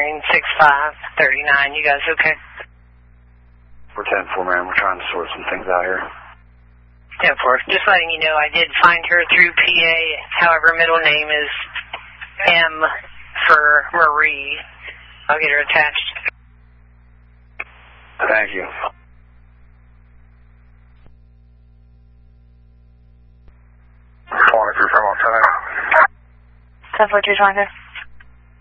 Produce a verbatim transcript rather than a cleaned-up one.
nine six five three nine. You guys okay? We're ten four, man. We're trying to sort some things out here. ten four. Just letting you know, I did find her through P A. However, middle name is M for Marie. I'll get her attached. Thank you. ten four two,